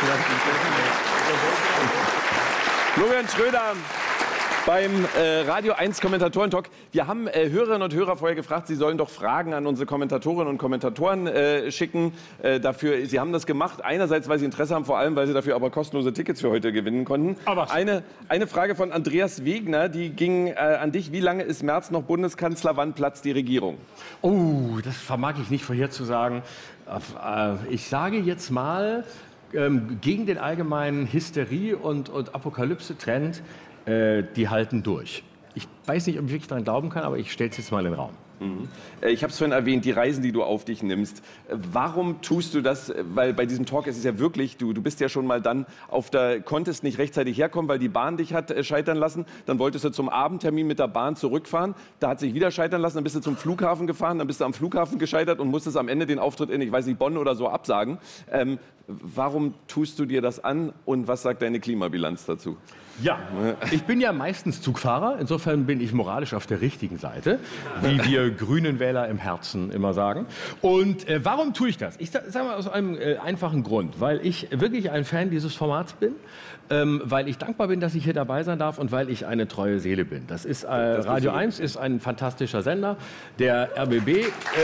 Florian Schröder beim Radio 1 Kommentatoren-Talk. Wir haben Hörerinnen und Hörer vorher gefragt, sie sollen doch Fragen an unsere Kommentatorinnen und Kommentatoren schicken. Sie haben das gemacht, einerseits, weil sie Interesse haben, vor allem, weil sie dafür aber kostenlose Tickets für heute gewinnen konnten. Eine Frage von Andreas Wegner, die ging an dich. Wie lange ist Merz noch Bundeskanzler? Wann platzt die Regierung? Oh, das vermag ich nicht vorherzusagen. Ich sage jetzt mal, gegen den allgemeinen Hysterie- und Apokalypse-Trend, die halten durch. Ich weiß nicht, ob ich wirklich daran glauben kann, aber ich stelle es jetzt mal in den Raum. Ich habe es vorhin erwähnt, die Reisen, die du auf dich nimmst. Warum tust du das? Weil bei diesem Talk ist es ja wirklich, du bist ja schon mal dann konntest nicht rechtzeitig herkommen, weil die Bahn dich hat scheitern lassen. Dann wolltest du zum Abendtermin mit der Bahn zurückfahren. Da hat sich wieder scheitern lassen. Dann bist du zum Flughafen gefahren. Dann bist du am Flughafen gescheitert und musstest am Ende den Auftritt in, ich weiß nicht, Bonn oder so absagen. Warum tust du dir das an und was sagt deine Klimabilanz dazu? Ja, ich bin ja meistens Zugfahrer. Insofern bin ich moralisch auf der richtigen Seite, wie wir grünen Wähler im Herzen immer sagen. Und warum tue ich das? Ich sage mal aus einem einfachen Grund, weil ich wirklich ein Fan dieses Formats bin, weil ich dankbar bin, dass ich hier dabei sein darf und weil ich eine treue Seele bin. Das ist Radio 1 ist ein fantastischer Sender. Der RBB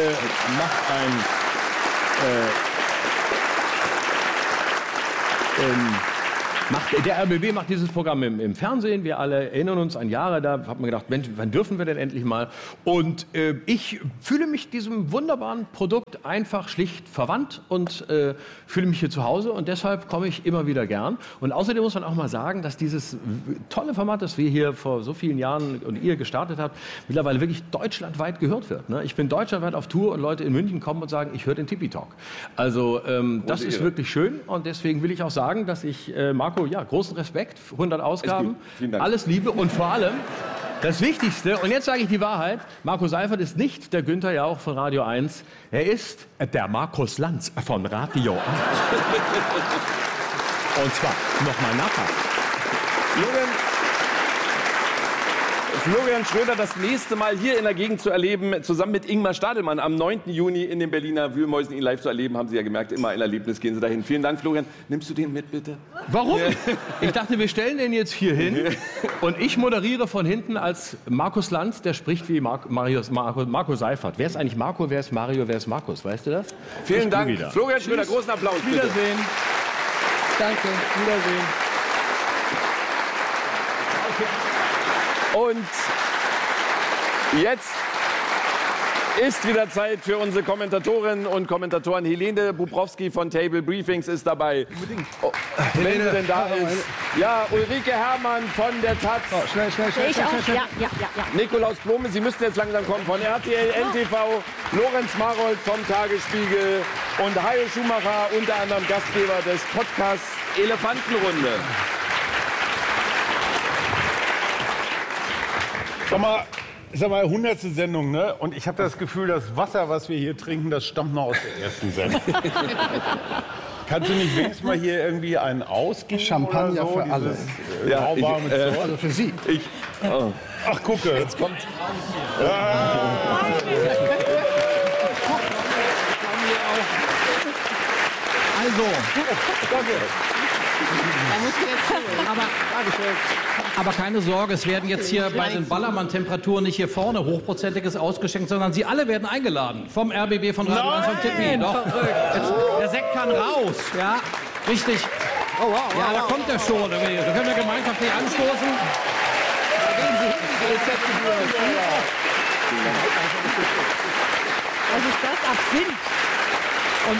der RBB macht dieses Programm im Fernsehen. Wir alle erinnern uns an Jahre. Da hat man gedacht, Mensch, wann dürfen wir denn endlich mal? Und ich fühle mich diesem wunderbaren Produkt einfach schlicht verwandt und fühle mich hier zu Hause. Und deshalb komme ich immer wieder gern. Und außerdem muss man auch mal sagen, dass dieses tolle Format, das wir hier vor so vielen Jahren und ihr gestartet habt, mittlerweile wirklich deutschlandweit gehört wird. Ne? Ich bin deutschlandweit auf Tour und Leute in München kommen und sagen, ich höre den Tipi Talk. Also das ist wirklich schön. Und deswegen will ich auch sagen, dass ich Marco, ja, großen Respekt, 100 Ausgaben, alles Liebe und vor allem das Wichtigste, und jetzt sage ich die Wahrheit, Marco Seifert ist nicht der Günther Jauch von Radio 1, er ist der Markus Lanz von Radio 1. Und zwar nochmal nachher. Florian Schröder das nächste Mal hier in der Gegend zu erleben, zusammen mit Ingmar Stadelmann am 9. Juni in den Berliner Wühlmäusen, ihn live zu erleben, haben Sie ja gemerkt, immer ein Erlebnis, gehen Sie dahin. Vielen Dank, Florian. Nimmst du den mit, bitte? Warum? Ich dachte, wir stellen den jetzt hier hin und ich moderiere von hinten als Markus Lanz, der spricht wie Marco Seifert. Wer ist eigentlich Marco, wer ist Mario, wer ist Markus? Weißt du das? Vielen Dank. Wieder. Florian Schröder, Tschüss. großen Applaus. Bitte. Wiedersehen. Danke. Wiedersehen. Und jetzt ist wieder Zeit für unsere Komentatorinnen und Kommentatoren. Helene Bubrowski von Table Briefings ist dabei. Oh, wenn sie denn da ist. Ja, Ulrike Herrmann von der Taz. Oh, schnell. Ich auch. Ja. Nikolaus Blome, Sie müssten jetzt langsam kommen, von RTL, NTV. Lorenz Marold vom Tagesspiegel. Und Hajo Schumacher, unter anderem Gastgeber des Podcasts Elefantenrunde. Sag mal, 100. Sendung, ne? Und ich habe das Gefühl, das Wasser, was wir hier trinken, das stammt noch aus der ersten Sendung. Kannst du nicht wenigstens mal hier irgendwie einen ausgeben? Champagner oder so? für alle. Ja, Also für Sie. Ach, gucke, jetzt kommt... Also, aber keine Sorge, es werden jetzt hier bei den Ballermann-Temperaturen nicht hier vorne Hochprozentiges ausgeschenkt, sondern Sie alle werden eingeladen. Vom RBB, von Radio 1, vom Tipi. Doch. Jetzt, der Sekt kann raus. Ja, richtig. Oh, wow, ja, da kommt er schon. Da können wir gemeinschaftlich anstoßen. Was ist das? Absinth. Und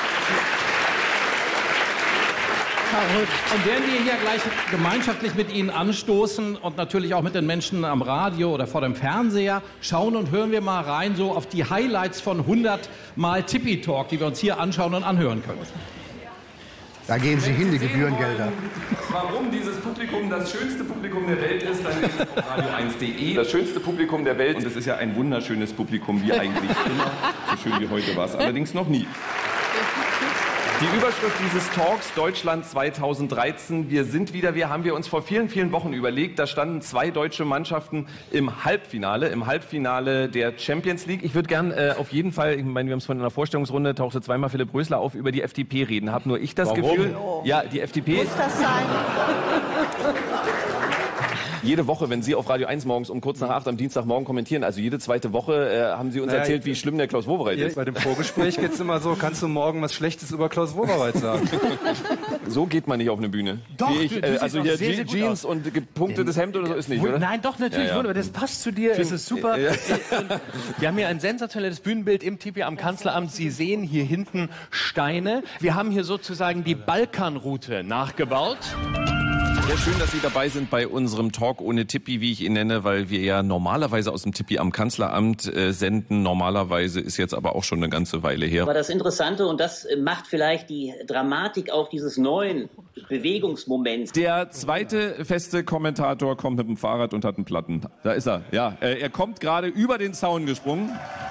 werden wir hier gleich gemeinschaftlich mit Ihnen anstoßen und natürlich auch mit den Menschen am Radio oder vor dem Fernseher, schauen und hören wir mal rein so auf die Highlights von 100 Mal Tipi Talk, die wir uns hier anschauen und anhören können. Da gehen Sie hin, die Gebührengelder. Warum dieses Publikum das schönste Publikum der Welt ist, dann ist auf radio1.de. Das schönste Publikum der Welt. Und es ist ja ein wunderschönes Publikum, wie eigentlich immer. So schön wie heute war es allerdings noch nie. Die Überschrift dieses Talks, Deutschland 2013, wir haben wir uns vor vielen, vielen Wochen überlegt. Da standen 2 deutsche Mannschaften im Halbfinale der Champions League. Ich würde gern auf jeden Fall, ich meine, wir haben es von einer Vorstellungsrunde, tauchte zweimal Philipp Rösler auf, über die FDP reden. Hab nur ich das Gefühl, ja, die FDP... Muss das sein? Jede Woche, wenn Sie auf Radio 1 morgens um kurz nach 8 am Dienstagmorgen kommentieren, also jede zweite Woche, haben Sie uns erzählt, wie schlimm der Klaus Wowereit ist. Bei dem Vorgespräch geht es immer so, kannst du morgen was Schlechtes über Klaus Wowereit sagen? So geht man nicht auf eine Bühne. Doch, wie ich, du also hier Jeans und gepunktetes Hemd oder so ist nicht, oder? Nein, doch, natürlich. Ja, ja. Das passt zu dir, es ist super. Ja. Wir haben hier ein sensationelles Bühnenbild im Tipi am Kanzleramt. Sie sehen hier hinten Steine. Wir haben hier sozusagen die Balkanroute nachgebaut. Ja, schön, dass Sie dabei sind bei unserem Talk ohne Tippi, wie ich ihn nenne, weil wir ja normalerweise aus dem Tippi am Kanzleramt senden. Normalerweise ist jetzt aber auch schon eine ganze Weile her. Aber das Interessante, und das macht vielleicht die Dramatik auch dieses neuen Bewegungsmoments. Der zweite feste Kommentator kommt mit dem Fahrrad und hat einen Platten. Da ist er. Ja, er kommt gerade über den Zaun gesprungen.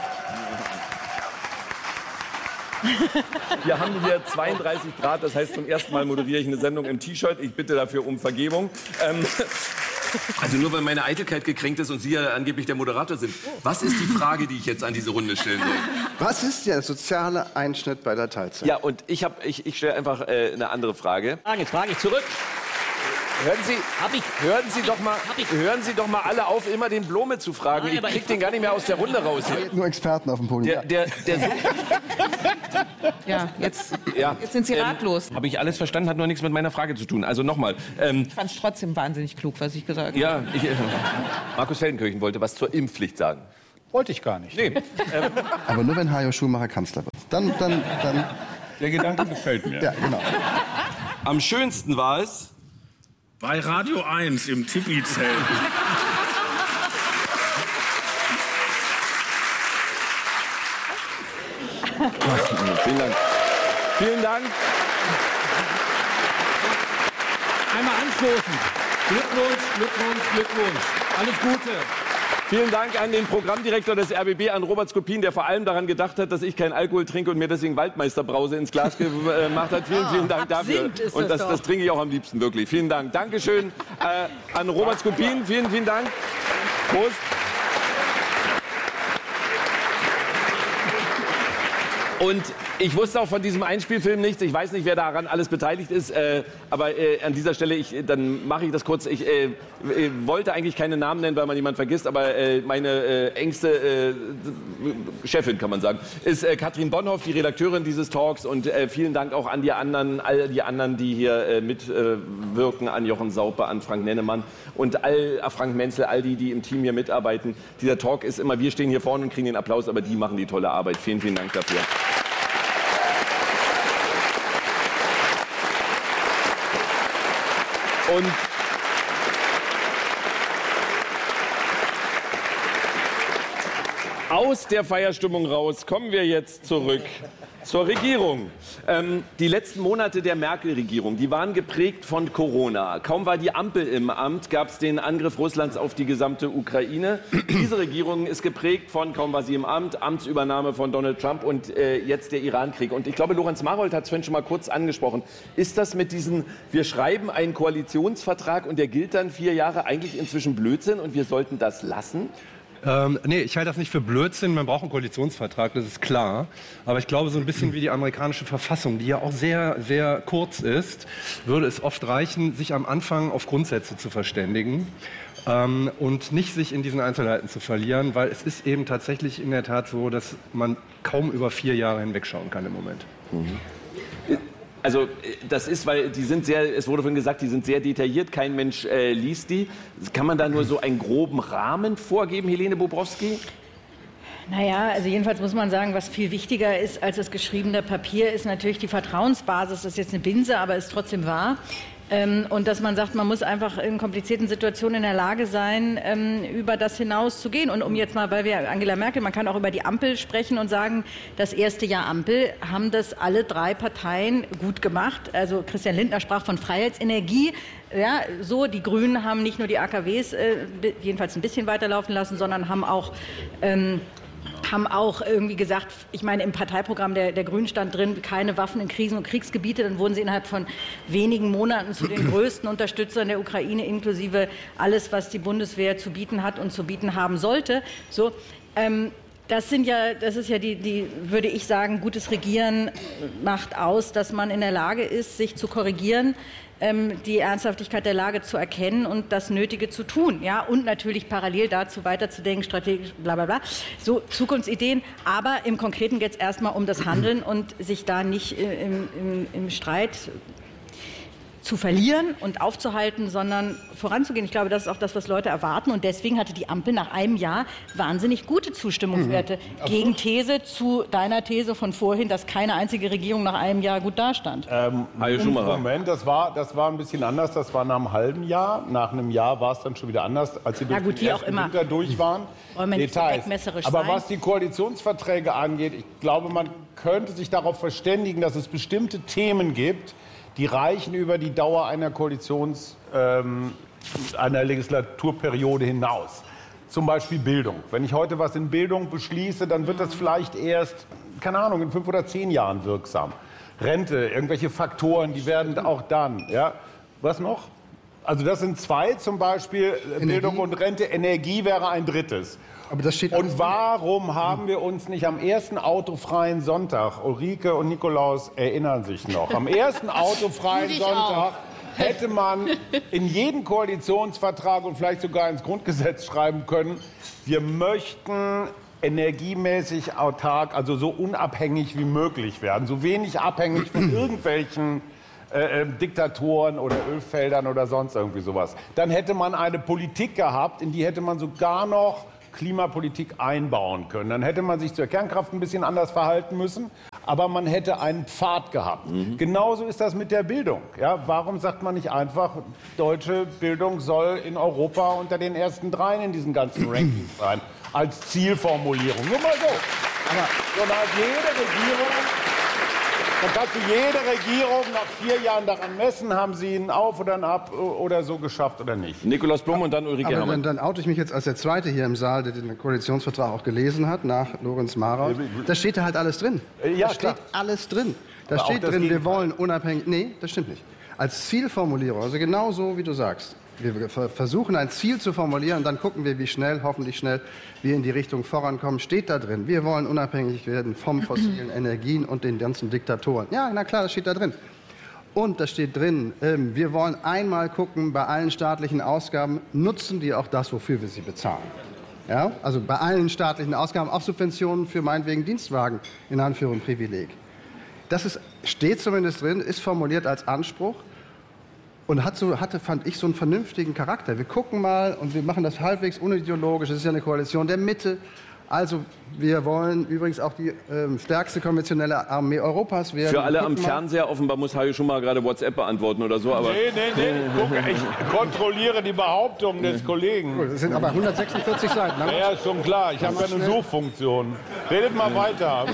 Wir haben hier 32 Grad, das heißt, zum ersten Mal moderiere ich eine Sendung im T-Shirt. Ich bitte dafür um Vergebung. Also nur weil meine Eitelkeit gekränkt ist und Sie ja angeblich der Moderator sind. Was ist die Frage, die ich jetzt an diese Runde stellen soll? Was ist der soziale Einschnitt bei der Teilzeit? Ja, und ich stelle einfach eine andere Frage. Jetzt frage ich zurück. Hören Sie doch mal alle auf, immer den Blome zu fragen. Nein, ich krieg den gar nicht mehr aus der Runde raus. Nur Experten auf dem Podium. Jetzt sind Sie Ja, ratlos. Habe ich alles verstanden, hat nur nichts mit meiner Frage zu tun. Also nochmal. Ich fand es trotzdem wahnsinnig klug, was ich gesagt habe. Ja, Markus Feldenkirchen wollte was zur Impfpflicht sagen. Wollte ich gar nicht. Nee. Aber nur wenn Hajo Schumacher Kanzler wird. Dann. Der Gedanke gefällt mir. Ja, genau. Am schönsten war es... Bei Radio 1 im Tippi-Zelt. Vielen Dank. Vielen Dank. Einmal anstoßen. Glückwunsch. Alles Gute. Vielen Dank an den Programmdirektor des RBB, an Robert Skopin, der vor allem daran gedacht hat, dass ich keinen Alkohol trinke und mir deswegen Waldmeisterbrause ins Glas gemacht hat. Vielen Dank dafür. Und das trinke ich auch am liebsten, wirklich. Vielen Dank. Dankeschön an Robert Skopin. Vielen Dank. Prost. Und ich wusste auch von diesem Einspielfilm nichts. Ich weiß nicht, wer daran alles beteiligt ist. Aber an dieser Stelle, dann mache ich das kurz. Ich wollte eigentlich keine Namen nennen, weil man jemanden vergisst. Aber meine engste Chefin, kann man sagen, ist Katrin Bonhoff, die Redakteurin dieses Talks. Und vielen Dank auch an all die anderen, die hier mitwirken. An Jochen Saupe, an Frank Nennemann und Frank Menzel, all die im Team hier mitarbeiten. Dieser Talk ist immer, wir stehen hier vorne und kriegen den Applaus, aber die machen die tolle Arbeit. Vielen Dank dafür. Und aus der Feierstimmung raus kommen wir jetzt zurück zur Regierung. Die letzten Monate der Merkel-Regierung, die waren geprägt von Corona. Kaum war die Ampel im Amt, gab es den Angriff Russlands auf die gesamte Ukraine. Diese Regierung ist geprägt von, kaum war sie im Amt, Amtsübernahme von Donald Trump und jetzt der Irankrieg. Und ich glaube, Lorenz Marold hat es vorhin schon mal kurz angesprochen. Ist das mit diesen, wir schreiben einen Koalitionsvertrag und der gilt dann 4 Jahre, eigentlich inzwischen Blödsinn und wir sollten das lassen? Nee, ich halte das nicht für Blödsinn. Man braucht einen Koalitionsvertrag, das ist klar. Aber ich glaube, so ein bisschen wie die amerikanische Verfassung, die ja auch sehr, sehr kurz ist, würde es oft reichen, sich am Anfang auf Grundsätze zu verständigen und nicht sich in diesen Einzelheiten zu verlieren, weil es ist eben tatsächlich in der Tat so, dass man kaum über 4 Jahre hinwegschauen kann im Moment. Also das ist, weil die sind sehr, es wurde vorhin gesagt, die sind sehr detailliert, kein Mensch liest die. Kann man da nur so einen groben Rahmen vorgeben, Helene Bobrowski? Naja, also jedenfalls muss man sagen, was viel wichtiger ist als das geschriebene Papier, ist natürlich die Vertrauensbasis. Das ist jetzt eine Binse, aber ist trotzdem wahr. Und dass man sagt, man muss einfach in komplizierten Situationen in der Lage sein, über das hinaus zu gehen. Und um jetzt mal, weil wir Angela Merkel, man kann auch über die Ampel sprechen und sagen, das erste Jahr Ampel haben das alle 3 Parteien gut gemacht. Also Christian Lindner sprach von Freiheitsenergie. Ja, so, die Grünen haben nicht nur die AKWs jedenfalls ein bisschen weiterlaufen lassen, sondern haben auch haben auch irgendwie gesagt, ich meine, im Parteiprogramm der Grünen stand drin, keine Waffen in Krisen- und Kriegsgebiete. Dann wurden sie innerhalb von wenigen Monaten zu den größten Unterstützern der Ukraine, inklusive alles, was die Bundeswehr zu bieten hat und zu bieten haben sollte. So, das ist ja würde ich sagen, gutes Regieren macht aus, dass man in der Lage ist, sich zu korrigieren, die Ernsthaftigkeit der Lage zu erkennen und das Nötige zu tun. Ja? Und natürlich parallel dazu weiterzudenken, strategisch, bla bla bla. So Zukunftsideen. Aber im Konkreten geht es erstmal um das Handeln und sich da nicht im Streit zu verlieren und aufzuhalten, sondern voranzugehen. Ich glaube, das ist auch das, was Leute erwarten. Und deswegen hatte die Ampel nach einem Jahr wahnsinnig gute Zustimmungswerte. Gegenthese zu deiner These von vorhin, dass keine einzige Regierung nach einem Jahr gut dastand. Moment, das war ein bisschen anders. Das war nach einem halben Jahr. Nach einem Jahr war es dann schon wieder anders, als sie durch den ersten Winter durch waren. Details. Aber was die Koalitionsverträge angeht, ich glaube, man könnte sich darauf verständigen, dass es bestimmte Themen gibt, die reichen über die Dauer einer einer Legislaturperiode hinaus. Zum Beispiel Bildung. Wenn ich heute was in Bildung beschließe, dann wird das vielleicht erst, keine Ahnung, in 5 oder 10 Jahren wirksam. Rente, irgendwelche Faktoren, die werden auch dann. Ja. Was noch? Also das sind 2 zum Beispiel, Energie. Bildung und Rente. Energie wäre ein drittes. Aber das steht und warum haben wir uns nicht am ersten autofreien Sonntag, Ulrike und Nikolaus erinnern sich noch, am ersten autofreien Sonntag hätte man in jeden Koalitionsvertrag und vielleicht sogar ins Grundgesetz schreiben können, wir möchten energiemäßig autark, also so unabhängig wie möglich werden, so wenig abhängig von irgendwelchen Diktatoren oder Ölfeldern oder sonst irgendwie sowas. Dann hätte man eine Politik gehabt, in die hätte man sogar noch Klimapolitik einbauen können. Dann hätte man sich zur Kernkraft ein bisschen anders verhalten müssen, aber man hätte einen Pfad gehabt. Genauso ist das mit der Bildung. Ja, warum sagt man nicht einfach, deutsche Bildung soll in Europa unter den ersten 3 in diesen ganzen Rankings sein, als Zielformulierung. Nur mal so. Aber dann kannst du jede Regierung nach 4 Jahren daran messen, haben sie einen Auf oder einen Ab oder so geschafft oder nicht. Nikolaus Blum und dann Ulrike Herrmann. Dann oute ich mich jetzt als der Zweite hier im Saal, der den Koalitionsvertrag auch gelesen hat, nach Lorenz Maraut. Da steht da halt alles drin. Ja, da steht alles drin. Da steht drin, wir wollen unabhängig... Nee, das stimmt nicht. Als Zielformulierung, also genau so, wie du sagst. Wir versuchen, ein Ziel zu formulieren und dann gucken wir, wie schnell, hoffentlich schnell, wir in die Richtung vorankommen. Steht da drin, wir wollen unabhängig werden vom fossilen Energien und den ganzen Diktatoren. Ja, na klar, das steht da drin. Und da steht drin, wir wollen einmal gucken, bei allen staatlichen Ausgaben, nutzen die auch das, wofür wir sie bezahlen. Ja? Also bei allen staatlichen Ausgaben, auch Subventionen für meinetwegen Dienstwagen, in Anführung Privileg. Das steht zumindest drin, ist formuliert als Anspruch. Und hatte, fand ich, so einen vernünftigen Charakter. Wir gucken mal und wir machen das halbwegs unideologisch. Es ist ja eine Koalition der Mitte. Also wir wollen übrigens auch die stärkste konventionelle Armee Europas werden. Für alle am Fernseher, offenbar muss Hajo Schumacher gerade WhatsApp beantworten oder so. Aber nee. Guck, ich kontrolliere die Behauptung des Kollegen. Das sind aber 146 Seiten. Ja, ist schon klar. Ich habe ja eine Suchfunktion. Redet mal weiter.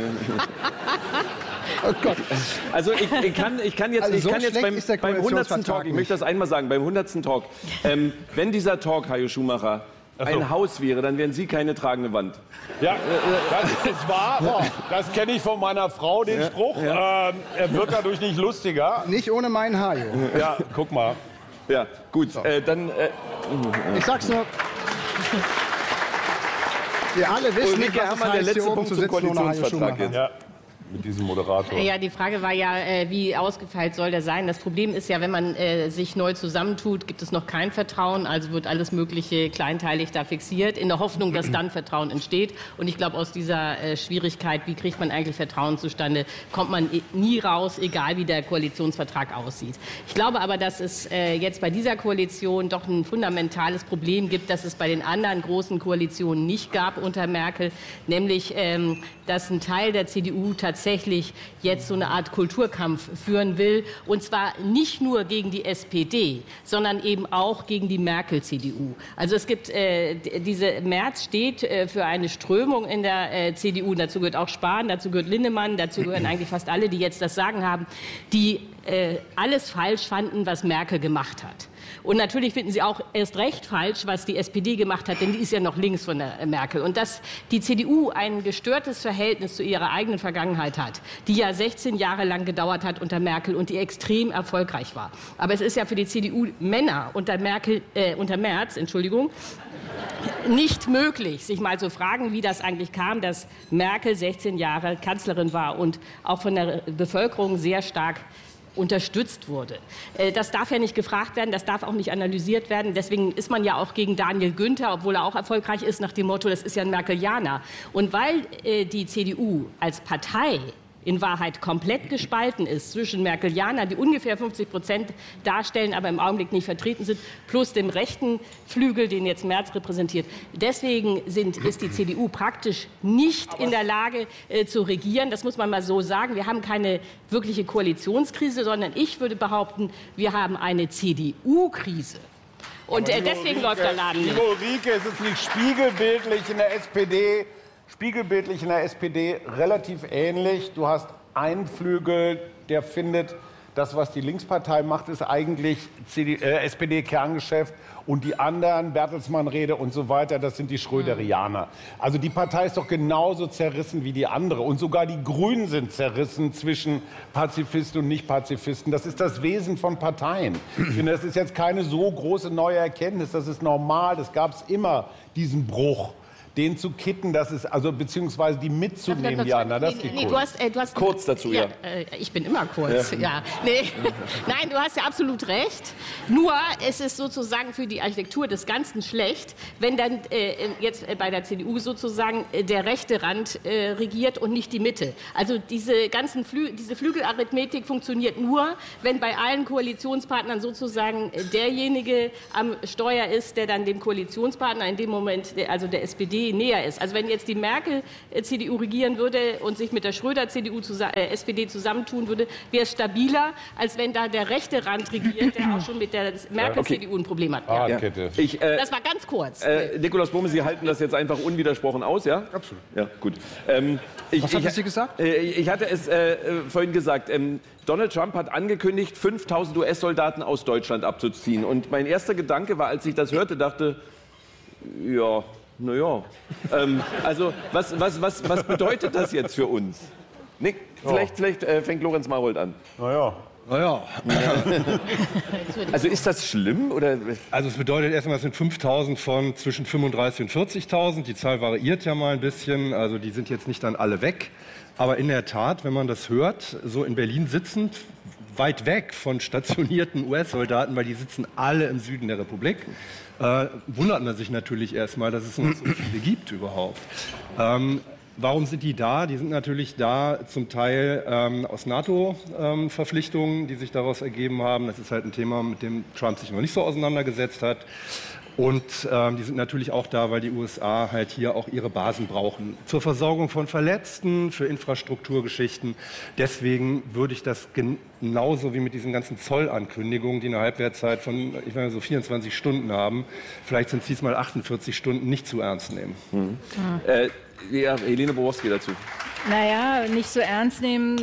Oh Gott. Also ich kann jetzt beim 100. Talk, ich möchte das einmal sagen, beim 100. Talk, wenn dieser Talk, Hajo Schumacher, ein Haus wäre, dann wären Sie keine tragende Wand. Ja, das ist wahr. Das kenne ich von meiner Frau, den Spruch. Er wird dadurch nicht lustiger. Nicht ohne meinen Hajo. Ja, guck mal. Ja, gut, so. Dann... ich sag's nur. Wir alle wissen nicht, was es heißt, der letzte hier oben Punkt zu zum sitzen ohne Hajo Koalitionsvertrag Schumacher. jetzt. Ja. Mit diesem Moderator. Ja, die Frage war ja, wie ausgefeilt soll der sein? Das Problem ist ja, wenn man sich neu zusammentut, gibt es noch kein Vertrauen, also wird alles Mögliche kleinteilig da fixiert, in der Hoffnung, dass dann Vertrauen entsteht. Und ich glaube, aus dieser Schwierigkeit, wie kriegt man eigentlich Vertrauen zustande, kommt man nie raus, egal wie der Koalitionsvertrag aussieht. Ich glaube aber, dass es jetzt bei dieser Koalition doch ein fundamentales Problem gibt, das es bei den anderen großen Koalitionen nicht gab unter Merkel, nämlich, dass ein Teil der CDU tatsächlich jetzt so eine Art Kulturkampf führen will. Und zwar nicht nur gegen die SPD, sondern eben auch gegen die Merkel-CDU. Also es gibt, Merz steht für eine Strömung in der CDU. Dazu gehört auch Spahn, dazu gehört Linnemann, dazu gehören eigentlich fast alle, die jetzt das Sagen haben, die alles falsch fanden, was Merkel gemacht hat. Und natürlich finden Sie auch erst recht falsch, was die SPD gemacht hat, denn die ist ja noch links von der Merkel. Und dass die CDU ein gestörtes Verhältnis zu ihrer eigenen Vergangenheit hat, die ja 16 Jahre lang gedauert hat unter Merkel und die extrem erfolgreich war. Aber es ist ja für die CDU-Männer unter Merz, nicht möglich, sich mal zu fragen, wie das eigentlich kam, dass Merkel 16 Jahre Kanzlerin war und auch von der Bevölkerung sehr stark unterstützt wurde. Das darf ja nicht gefragt werden, das darf auch nicht analysiert werden. Deswegen ist man ja auch gegen Daniel Günther, obwohl er auch erfolgreich ist, nach dem Motto, das ist ja ein Merkelianer. Und weil die CDU als Partei in Wahrheit komplett gespalten ist zwischen Merkelianern, die ungefähr 50% darstellen, aber im Augenblick nicht vertreten sind, plus dem rechten Flügel, den jetzt Merz repräsentiert. Deswegen ist die CDU praktisch nicht in der Lage zu regieren. Das muss man mal so sagen. Wir haben keine wirkliche Koalitionskrise, sondern ich würde behaupten, wir haben eine CDU-Krise. Und deswegen läuft der Laden nicht. Liebe Ulrike, ist es nicht spiegelbildlich in der SPD relativ ähnlich? Du hast einen Flügel, der findet, das, was die Linkspartei macht, ist eigentlich SPD-Kerngeschäft. Und die anderen, Bertelsmann-Rede und so weiter, das sind die Schröderianer. Also die Partei ist doch genauso zerrissen wie die andere. Und sogar die Grünen sind zerrissen zwischen Pazifisten und Nicht-Pazifisten. Das ist das Wesen von Parteien. Ich finde, das ist jetzt keine so große neue Erkenntnis. Das ist normal. Das gab es immer, diesen Bruch. Den zu kitten, das ist, also beziehungsweise die mitzunehmen, Jana, das geht du hast kurz dazu, ja. Ich bin immer kurz, ja. Nee. Nein, du hast ja absolut recht. Nur es ist sozusagen für die Architektur des Ganzen schlecht, wenn dann jetzt bei der CDU sozusagen der rechte Rand regiert und nicht die Mitte. Also diese Flügelarithmetik funktioniert nur, wenn bei allen Koalitionspartnern sozusagen derjenige am Steuer ist, der dann dem Koalitionspartner in dem Moment, also der SPD, näher ist. Also wenn jetzt die Merkel-CDU regieren würde und sich mit der Schröder-SPD zusammentun würde, wäre es stabiler, als wenn da der rechte Rand regiert, der auch schon mit der Merkel-CDU ein Problem hat. Ja. Das war ganz kurz. Nikolaus Blome, Sie halten das jetzt einfach unwidersprochen aus, ja? Absolut. Ja, gut. Was haben Sie gesagt? Ich hatte es vorhin gesagt. Donald Trump hat angekündigt, 5.000 US-Soldaten aus Deutschland abzuziehen. Und mein erster Gedanke war, als ich das hörte, dachte, ja, naja, also was bedeutet das jetzt für uns? Nick, vielleicht fängt Lorenz Marold an. Naja. Also ist das schlimm? Oder? Also es bedeutet erstmal, es sind 5.000 von zwischen 35.000 und 40.000. Die Zahl variiert ja mal ein bisschen, also die sind jetzt nicht dann alle weg. Aber in der Tat, wenn man das hört, so in Berlin sitzend, weit weg von stationierten US-Soldaten, weil die sitzen alle im Süden der Republik, wundert man sich natürlich erstmal, dass es noch so viele gibt überhaupt. Warum sind die da? Die sind natürlich da zum Teil aus NATO-Verpflichtungen, die sich daraus ergeben haben. Das ist halt ein Thema, mit dem Trump sich noch nicht so auseinandergesetzt hat. Und die sind natürlich auch da, weil die USA halt hier auch ihre Basen brauchen. Zur Versorgung von Verletzten, für Infrastrukturgeschichten. Deswegen würde ich das genauso wie mit diesen ganzen Zollankündigungen, die eine Halbwertzeit von, ich meine, so 24 Stunden haben, vielleicht sind es diesmal 48 Stunden, nicht zu ernst nehmen. Ja, Helene Borowski dazu. Naja, nicht so ernst nehmen.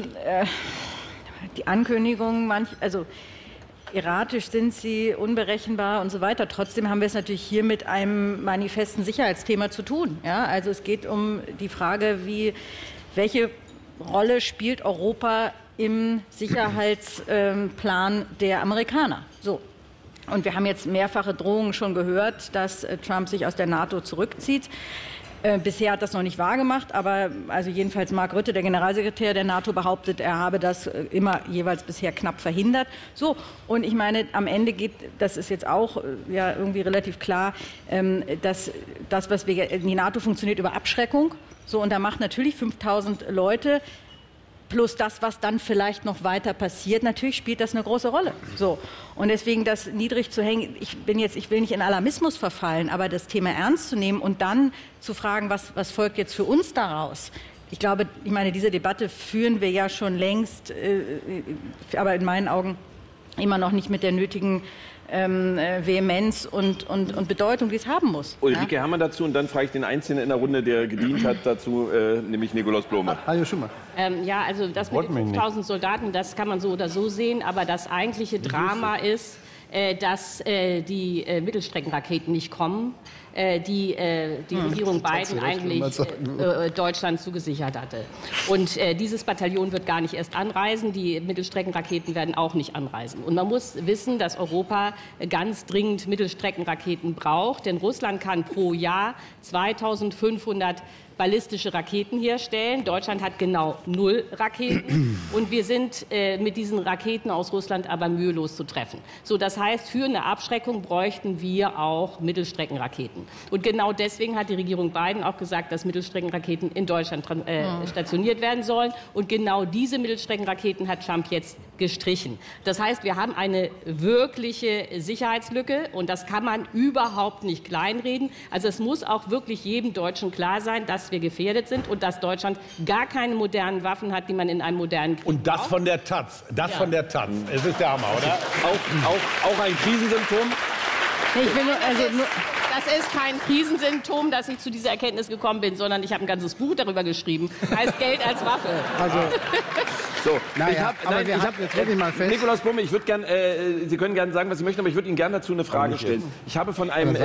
Die Ankündigungen, also erratisch sind sie, unberechenbar und so weiter. Trotzdem haben wir es natürlich hier mit einem manifesten Sicherheitsthema zu tun. Ja? Also es geht um die Frage, welche Rolle spielt Europa im Sicherheitsplan der Amerikaner? So. Und wir haben jetzt mehrfache Drohungen schon gehört, dass Trump sich aus der NATO zurückzieht. Bisher hat das noch nicht wahrgemacht, aber also jedenfalls Mark Rutte, der Generalsekretär der NATO, behauptet, er habe das immer jeweils bisher knapp verhindert. So, und ich meine, am Ende geht, das ist jetzt auch ja irgendwie relativ klar, dass das, was die NATO funktioniert über Abschreckung. So, und da macht natürlich 5.000 Leute plus das, was dann vielleicht noch weiter passiert, natürlich spielt das eine große Rolle. So. Und deswegen das niedrig zu hängen, ich will nicht in Alarmismus verfallen, aber das Thema ernst zu nehmen und dann zu fragen, was folgt jetzt für uns daraus? Ich glaube, diese Debatte führen wir ja schon längst, aber in meinen Augen immer noch nicht mit der nötigen Vehemenz und Bedeutung, die es haben muss. Ulrike Herrmann dazu und dann frage ich den Einzelnen in der Runde, der gedient hat dazu, nämlich Nikolaus Blome. Hallo Schumann. Ja, also das mit den 5.000 Soldaten, das kann man so oder so sehen, aber das eigentliche Drama ist, dass die Mittelstreckenraketen nicht kommen, die Regierung Biden eigentlich Deutschland zugesichert hatte. Und dieses Bataillon wird gar nicht erst anreisen. Die Mittelstreckenraketen werden auch nicht anreisen. Und man muss wissen, dass Europa ganz dringend Mittelstreckenraketen braucht. Denn Russland kann pro Jahr 2500 ballistische Raketen herstellen. Deutschland hat genau 0 Raketen. Und wir sind mit diesen Raketen aus Russland aber mühelos zu treffen. So, das heißt, für eine Abschreckung bräuchten wir auch Mittelstreckenraketen. Und genau deswegen hat die Regierung Biden auch gesagt, dass Mittelstreckenraketen in Deutschland stationiert werden sollen. Und genau diese Mittelstreckenraketen hat Trump jetzt gestrichen. Das heißt, wir haben eine wirkliche Sicherheitslücke. Und das kann man überhaupt nicht kleinreden. Also es muss auch wirklich jedem Deutschen klar sein, dass wir gefährdet sind und dass Deutschland gar keine modernen Waffen hat, die man in einem modernen Krieg Und das braucht. von der Taz. Das von der Taz. Es ist der Hammer, oder? Auch ein Krisensymptom? Ich will nur, das ist kein Krisensymptom, dass ich zu dieser Erkenntnis gekommen bin, sondern ich habe ein ganzes Buch darüber geschrieben. Heißt Geld als Waffe. Also, so, naja, ich habe jetzt wirklich mal fest. Nikolaus Bumme, ich würde Sie können gerne sagen, was Sie möchten, aber ich würde Ihnen gerne dazu eine Frage stellen. Ich habe von einem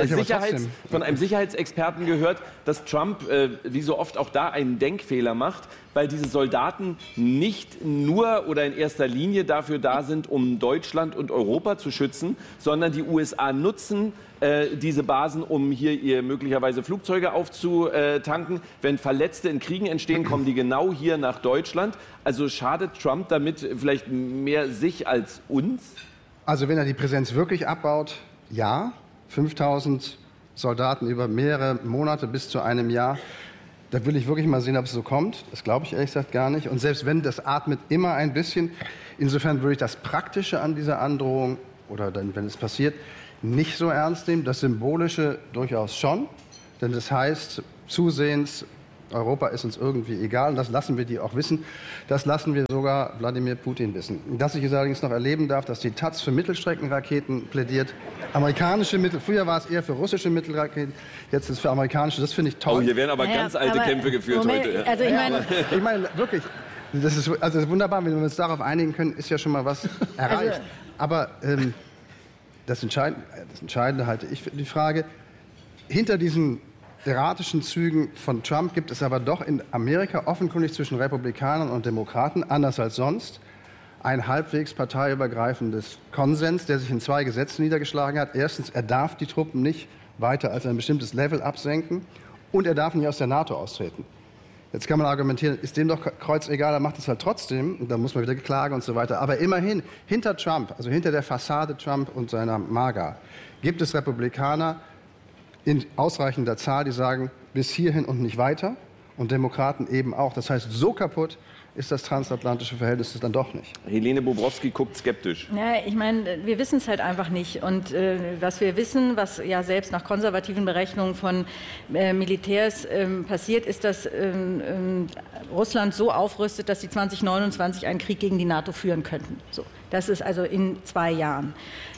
Sicherheitsexperten gehört, dass Trump, wie so oft auch da, einen Denkfehler macht, weil diese Soldaten nicht nur oder in erster Linie dafür da sind, um Deutschland und Europa zu schützen, sondern die USA nutzen diese Basen, um hier möglicherweise Flugzeuge aufzutanken. Wenn Verletzte in Kriegen entstehen, kommen die genau hier nach Deutschland. Also schadet Trump damit vielleicht mehr sich als uns? Also wenn er die Präsenz wirklich abbaut, ja. 5.000 Soldaten über mehrere Monate bis zu einem Jahr. Da will ich wirklich mal sehen, ob es so kommt. Das glaube ich ehrlich gesagt gar nicht. Und selbst wenn, das atmet immer ein bisschen. Insofern würde ich das Praktische an dieser Androhung, oder dann, wenn es passiert, nicht so ernst nehmen. Das Symbolische durchaus schon. Denn das heißt, zusehends, Europa ist uns irgendwie egal. Und das lassen wir die auch wissen. Das lassen wir sogar Wladimir Putin wissen. Dass ich es allerdings noch erleben darf, dass die Taz für Mittelstreckenraketen plädiert. Amerikanische Mittel, früher war es eher für russische Mittelraketen, jetzt ist es für amerikanische. Das finde ich toll. Oh, hier werden aber ganz alte Kämpfe geführt heute. Also ich meine wirklich, das ist wunderbar, wenn wir uns darauf einigen können, ist ja schon mal was erreicht. Aber das Entscheidende halte ich für die Frage, hinter diesen erratischen Zügen von Trump gibt es aber doch in Amerika offenkundig zwischen Republikanern und Demokraten, anders als sonst, ein halbwegs parteiübergreifendes Konsens, der sich in 2 Gesetzen niedergeschlagen hat. Erstens, er darf die Truppen nicht weiter als ein bestimmtes Level absenken und er darf nicht aus der NATO austreten. Jetzt kann man argumentieren, ist dem doch kreuzegal, er macht es halt trotzdem, und dann muss man wieder klagen und so weiter. Aber immerhin, hinter Trump, also hinter der Fassade Trump und seiner MAGA, gibt es Republikaner in ausreichender Zahl, die sagen, bis hierhin und nicht weiter, und Demokraten eben auch. Das heißt, so kaputt ist das transatlantische Verhältnis dann doch nicht. Helene Bobrowski guckt skeptisch. Ja, ich meine, wir wissen es halt einfach nicht. Und was wir wissen, was ja selbst nach konservativen Berechnungen von Militärs passiert, ist, dass Russland so aufrüstet, dass sie 2029 einen Krieg gegen die NATO führen könnten. So, das ist also in 2 Jahren.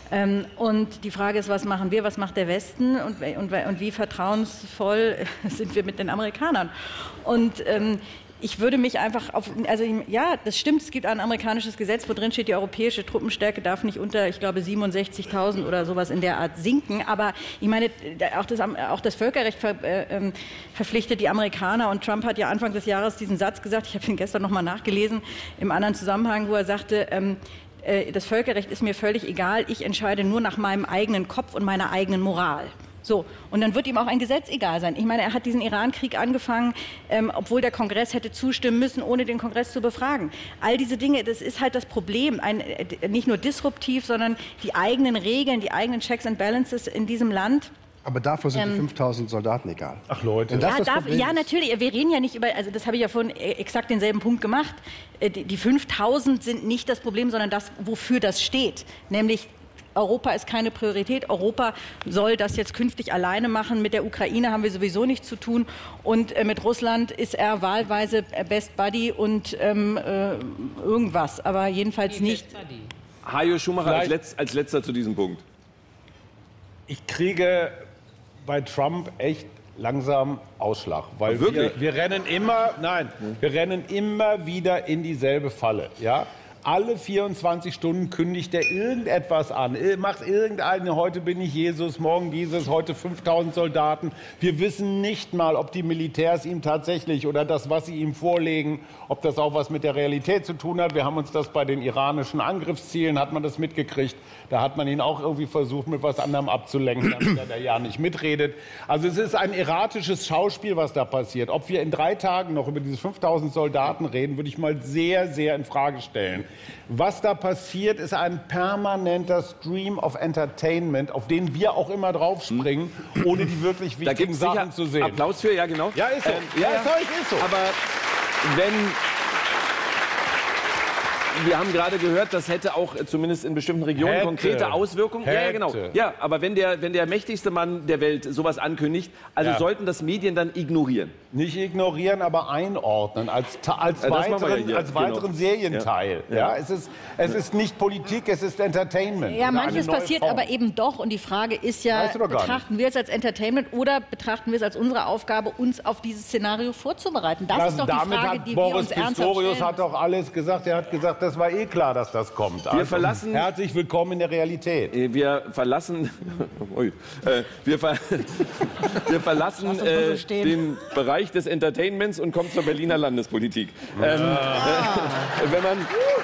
Und die Frage ist, was machen wir, was macht der Westen und wie vertrauensvoll sind wir mit den Amerikanern? Und ich würde mich einfach ja, das stimmt, es gibt ein amerikanisches Gesetz, wo drin steht, die europäische Truppenstärke darf nicht unter, ich glaube, 67.000 oder sowas in der Art sinken. Aber ich meine, auch das Völkerrecht verpflichtet die Amerikaner. Und Trump hat ja Anfang des Jahres diesen Satz gesagt, ich habe ihn gestern noch mal nachgelesen, im anderen Zusammenhang, wo er sagte, das Völkerrecht ist mir völlig egal, ich entscheide nur nach meinem eigenen Kopf und meiner eigenen Moral. So, und dann wird ihm auch ein Gesetz egal sein. Ich meine, er hat diesen Iran-Krieg angefangen, obwohl der Kongress hätte zustimmen müssen, ohne den Kongress zu befragen. All diese Dinge, das ist halt das Problem. Nicht nur disruptiv, sondern die eigenen Regeln, die eigenen Checks and Balances in diesem Land. Aber davor sind die 5.000 Soldaten egal. Ach Leute. Ja, natürlich. Wir reden ja nicht über, also das habe ich ja vorhin exakt denselben Punkt gemacht. Die 5.000 sind nicht das Problem, sondern das, wofür das steht. Nämlich, Europa ist keine Priorität. Europa soll das jetzt künftig alleine machen. Mit der Ukraine haben wir sowieso nichts zu tun. Und mit Russland ist er wahlweise Best Buddy und irgendwas. Aber jedenfalls nicht. Hajo Schumacher als letzter zu diesem Punkt. Ich kriege bei Trump echt langsam Ausschlag, weil wir rennen immer wieder in dieselbe Falle, ja. alle 24 Stunden kündigt er irgendetwas an. Macht irgendeine, heute bin ich Jesus, morgen dieses, heute 5000 Soldaten. Wir wissen nicht mal, ob die Militärs ihm tatsächlich oder das, was sie ihm vorlegen, ob das auch was mit der Realität zu tun hat. Wir haben uns das bei den iranischen Angriffszielen, hat man das mitgekriegt. Da hat man ihn auch irgendwie versucht, mit was anderem abzulenken, damit er ja nicht mitredet. Also es ist ein erratisches Schauspiel, was da passiert. Ob wir in 3 Tagen noch über diese 5000 Soldaten reden, würde ich mal sehr, sehr in Frage stellen. Was da passiert, ist ein permanenter Stream of Entertainment, auf den wir auch immer draufspringen, ohne die wirklich wichtigen Sachen zu sehen. Applaus für, ja genau. Ja, ist so. Ist so. Aber wir haben gerade gehört, das hätte auch zumindest in bestimmten Regionen konkrete Auswirkungen. Ja, genau. Ja, aber wenn der mächtigste Mann der Welt sowas ankündigt, also sollten das Medien dann ignorieren? Nicht ignorieren, aber einordnen als weiteren Serienteil. Ja. Es ist nicht Politik, es ist Entertainment. Ja, manches passiert aber eben doch. Und die Frage ist ja, betrachten wir es als Entertainment oder betrachten wir es als unsere Aufgabe, uns auf dieses Szenario vorzubereiten? Das ist doch die Frage, die wir uns ernsthaft stellen. Boris Pistorius hat doch alles gesagt. Er hat gesagt, das war eh klar, dass das kommt. Wir verlassen, herzlich willkommen in der Realität. Wir verlassen, wir verlassen den Bereich des Entertainments und kommen zur Berliner Landespolitik. Wenn man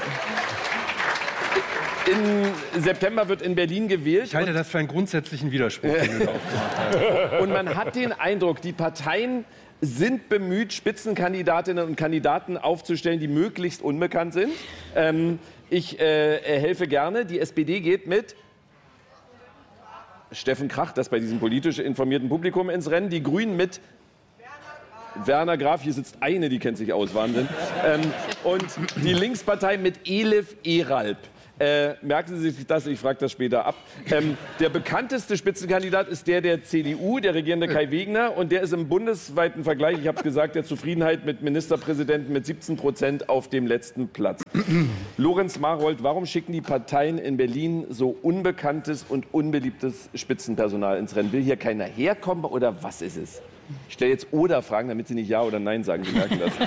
im September wird in Berlin gewählt. Ich halte das für einen grundsätzlichen Widerspruch, den du da aufgemacht hast. Und man hat den Eindruck, die Parteien sind bemüht, Spitzenkandidatinnen und Kandidaten aufzustellen, die möglichst unbekannt sind. Ich helfe gerne. Die SPD geht mit Steffen Krach, das bei diesem politisch informierten Publikum, ins Rennen. Die Grünen mit Werner Graf, hier sitzt eine, die kennt sich aus, Wahnsinn. Und die Linkspartei mit Elif Eralp. Merken Sie sich das, ich frage das später ab. Der bekannteste Spitzenkandidat ist der CDU, der regierende Kai Wegner. Und der ist im bundesweiten Vergleich, ich habe es gesagt, der Zufriedenheit mit Ministerpräsidenten mit 17% auf dem letzten Platz. Lorenz Marold, warum schicken die Parteien in Berlin so unbekanntes und unbeliebtes Spitzenpersonal ins Rennen? Will hier keiner herkommen oder was ist es? Ich stelle jetzt Oder-Fragen, damit Sie nicht Ja oder Nein sagen. Sie merken das.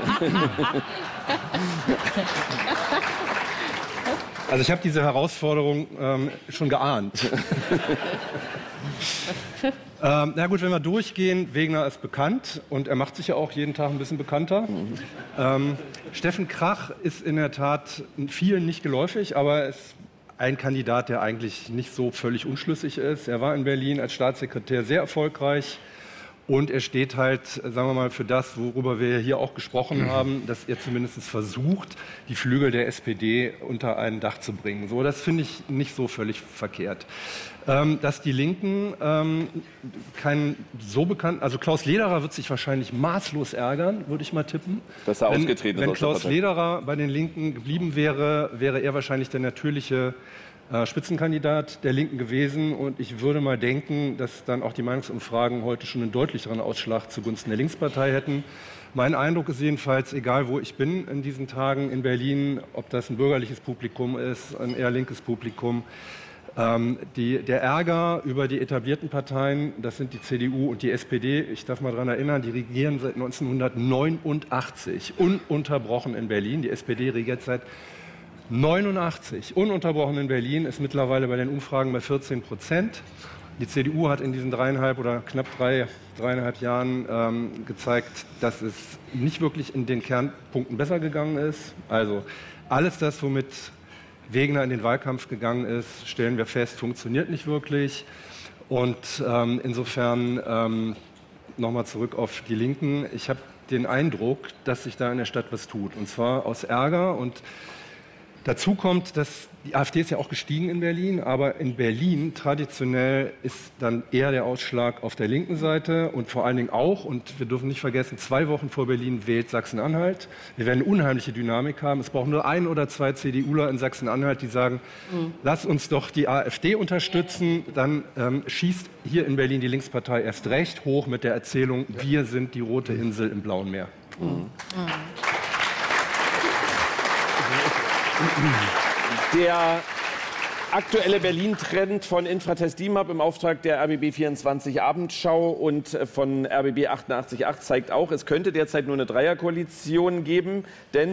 Also ich habe diese Herausforderung schon geahnt. Na gut, wenn wir durchgehen, Wegner ist bekannt und er macht sich ja auch jeden Tag ein bisschen bekannter. Steffen Krach ist in der Tat vielen nicht geläufig, aber ist ein Kandidat, der eigentlich nicht so völlig unschlüssig ist. Er war in Berlin als Staatssekretär sehr erfolgreich. Und er steht halt, sagen wir mal, für das, worüber wir hier auch gesprochen haben, dass er zumindest versucht, die Flügel der SPD unter ein Dach zu bringen. So, das finde ich nicht so völlig verkehrt. Dass die Linken keinen so bekannten, also Klaus Lederer wird sich wahrscheinlich maßlos ärgern, würde ich mal tippen. Dass er ausgetreten ist. Wenn Klaus Lederer bei den Linken geblieben wäre, wäre er wahrscheinlich der natürliche Spitzenkandidat der Linken gewesen. Und ich würde mal denken, dass dann auch die Meinungsumfragen heute schon einen deutlicheren Ausschlag zugunsten der Linkspartei hätten. Mein Eindruck ist jedenfalls, egal wo ich bin in diesen Tagen in Berlin, ob das ein bürgerliches Publikum ist, ein eher linkes Publikum, der Ärger über die etablierten Parteien, das sind die CDU und die SPD, ich darf mal daran erinnern, die regieren seit 1989 ununterbrochen in Berlin. Die SPD regiert seit 89 ununterbrochen in Berlin, ist mittlerweile bei den Umfragen bei 14%. Die CDU hat in diesen 3,5 oder knapp 3,5 Jahren gezeigt, dass es nicht wirklich in den Kernpunkten besser gegangen ist. Also alles das, womit Wegner in den Wahlkampf gegangen ist, stellen wir fest, funktioniert nicht wirklich. Und insofern nochmal zurück auf die Linken. Ich habe den Eindruck, dass sich da in der Stadt was tut. Und zwar aus Ärger. Und dazu kommt, dass die AfD ist ja auch gestiegen in Berlin, aber in Berlin traditionell ist dann eher der Ausschlag auf der linken Seite und vor allen Dingen auch, und wir dürfen nicht vergessen, 2 Wochen vor Berlin wählt Sachsen-Anhalt. Wir werden eine unheimliche Dynamik haben. Es braucht nur 1 oder 2 CDUler in Sachsen-Anhalt, die sagen, lass uns doch die AfD unterstützen. Dann schießt hier in Berlin die Linkspartei erst recht hoch mit der Erzählung, wir sind die rote Insel im Blauen Meer. Der aktuelle Berlin-Trend von Infratest DIMAP im Auftrag der RBB 24 Abendschau und von RBB 88.8 zeigt auch, es könnte derzeit nur eine Dreierkoalition geben, denn